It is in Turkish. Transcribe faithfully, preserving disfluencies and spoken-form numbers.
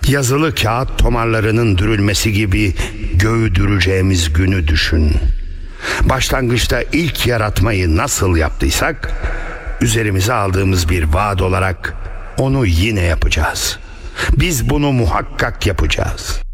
Yazılı kağıt tomarlarının dürülmesi gibi göğü düreceğimiz günü düşün. Başlangıçta ilk yaratmayı nasıl yaptıysak, üzerimize aldığımız bir vaat olarak onu yine yapacağız. Biz bunu muhakkak yapacağız.